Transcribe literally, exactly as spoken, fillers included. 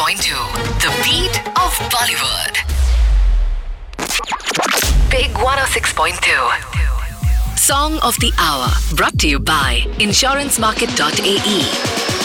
point two. The beat of Bollywood. Big one oh six point two. Song of the Hour. Brought to you by insurance market dot a e.